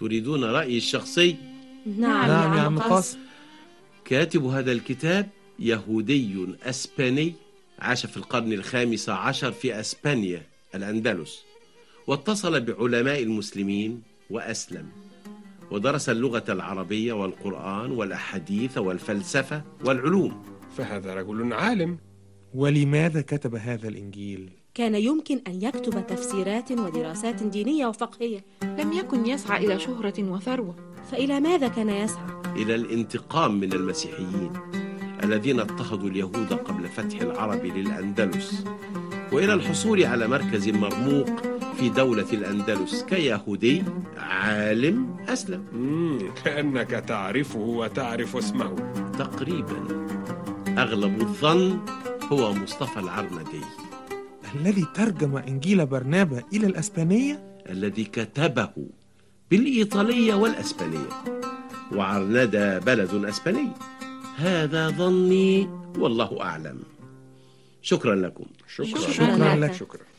تريدون رأيي الشخصي؟ نعم يا عم قاسم. كاتب هذا الكتاب يهودي أسباني عاش في القرن الخامس عشر في أسبانيا الأندلس، واتصل بعلماء المسلمين وأسلم، ودرس اللغة العربية والقرآن والأحاديث والفلسفة والعلوم. فهذا رجل عالم. ولماذا كتب هذا الإنجيل؟ كان يمكن أن يكتب تفسيرات ودراسات دينية وفقهية. لم يكن يسعى إلى شهرة وثروة. فإلى ماذا كان يسعى؟ إلى الانتقام من المسيحيين الذين اضطهدوا اليهود قبل فتح العرب للأندلس، وإلى الحصول على مركز مرموق في دولة الأندلس كيهودي عالم أسلم. كأنك تعرفه وتعرف اسمه. تقريبا. أغلب الظن هو مصطفى العرندي الذي ترجم إنجيل برنابا إلى الأسبانية، الذي كتبه بالإيطالية والأسبانية، وعرندا بلد أسباني. هذا ظني والله أعلم. شكرا لكم. شكرا لك. شكرا.